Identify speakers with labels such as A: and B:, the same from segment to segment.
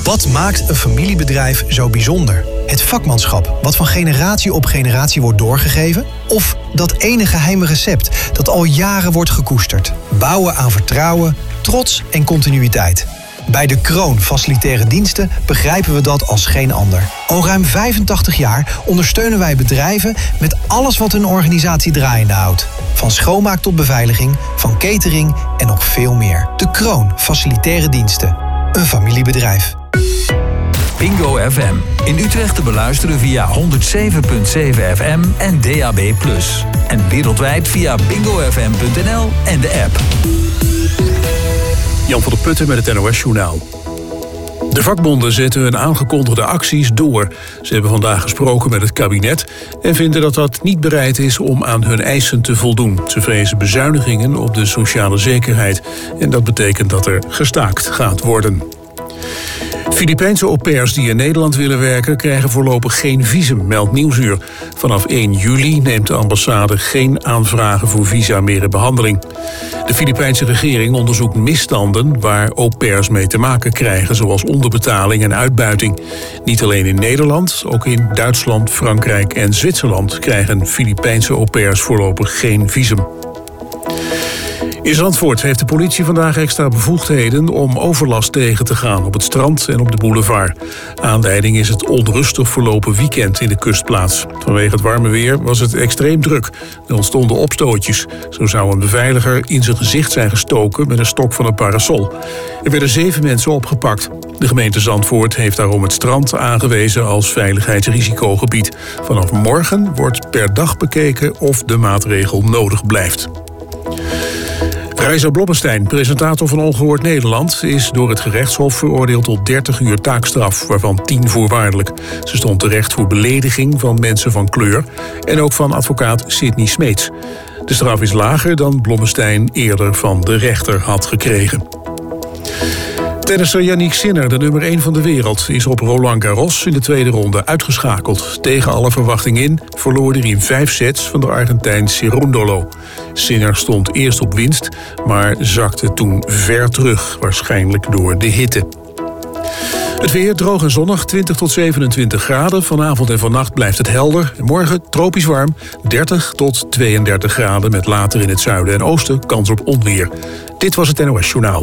A: Wat maakt een familiebedrijf zo bijzonder? Het vakmanschap, wat van generatie op generatie wordt doorgegeven? Of dat ene geheime recept dat al jaren wordt gekoesterd? Bouwen aan vertrouwen, trots en continuïteit. Bij De Kroon Facilitaire Diensten begrijpen we dat als geen ander. Al ruim 85 jaar ondersteunen wij bedrijven met alles wat hun organisatie draaiende houdt. Van schoonmaak tot beveiliging, van catering en nog veel meer. De Kroon Facilitaire Diensten. Een familiebedrijf.
B: Bingo FM. In Utrecht te beluisteren via 107.7 FM en DAB+. En wereldwijd via bingofm.nl en de app.
C: Jan van der Putten met het NOS-journaal. De vakbonden zetten hun aangekondigde acties door. Ze hebben vandaag gesproken met het kabinet en vinden dat dat niet bereid is om aan hun eisen te voldoen. Ze vrezen bezuinigingen op de sociale zekerheid. En dat betekent dat er gestaakt gaat worden. Filipijnse au pairs die in Nederland willen werken krijgen voorlopig geen visum, meldt Nieuwsuur. Vanaf 1 juli neemt de ambassade geen aanvragen voor visa meer in behandeling. De Filipijnse regering onderzoekt misstanden waar au pairs mee te maken krijgen, zoals onderbetaling en uitbuiting. Niet alleen in Nederland, ook in Duitsland, Frankrijk en Zwitserland krijgen Filipijnse au pairs voorlopig geen visum. In Zandvoort heeft de politie vandaag extra bevoegdheden om overlast tegen te gaan op het strand en op de boulevard. Aanleiding is het onrustig verlopen weekend in de kustplaats. Vanwege het warme weer was het extreem druk. Er ontstonden opstootjes. Zo zou een beveiliger in zijn gezicht zijn gestoken met een stok van een parasol. Er werden 7 mensen opgepakt. De gemeente Zandvoort heeft daarom het strand aangewezen als veiligheidsrisicogebied. Vanaf morgen wordt per dag bekeken of de maatregel nodig blijft. Reisa Blommestein, presentator van Ongehoord Nederland, is door het gerechtshof veroordeeld tot 30 uur taakstraf, waarvan 10 voorwaardelijk. Ze stond terecht voor belediging van mensen van kleur en ook van advocaat Sidney Smeets. De straf is lager dan Blommestein eerder van de rechter had gekregen. Tennisser Yannick Sinner, de nummer 1 van de wereld, is op Roland Garros in de tweede ronde uitgeschakeld. Tegen alle verwachting in verloor hij in 5 sets van de Argentijn Cerúndolo. Sinner stond eerst op winst, maar zakte toen ver terug, waarschijnlijk door de hitte. Het weer droog en zonnig, 20 tot 27 graden. Vanavond en vannacht blijft het helder. Morgen tropisch warm, 30 tot 32 graden... met later in het zuiden en oosten kans op onweer. Dit was het NOS Journaal.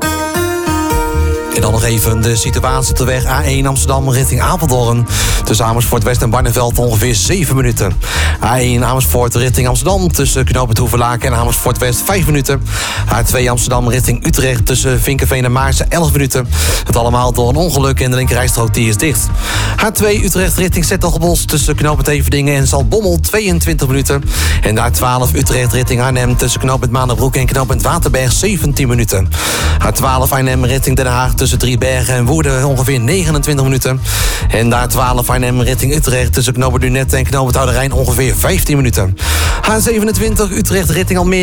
D: En dan nog even de situatie op de weg A1 Amsterdam richting Apeldoorn. Tussen Amersfoort West en Barneveld ongeveer 7 minuten. A1 Amersfoort richting Amsterdam tussen knooppunt Hoevelaken en Amersfoort West 5 minuten. A2 Amsterdam richting Utrecht tussen Vinkenveen en Maarsen 11 minuten. Het allemaal door een ongeluk en de linkerrijstrook die is dicht. A2 Utrecht richting Zettelgebos tussen knooppunt Everdingen en Zaltbommel 22 minuten. En de A12 Utrecht richting Arnhem tussen knooppunt Maanderbroek en knooppunt Waterberg 17 minuten. A12 Arnhem richting Den Haag tussen Driebergen en Woerden ongeveer 29 minuten. En de A12 Arnhem richting Utrecht tussen knooppunt Lunette en knooppunt Oude Rijn ongeveer 15 minuten. A27 Utrecht richting Almere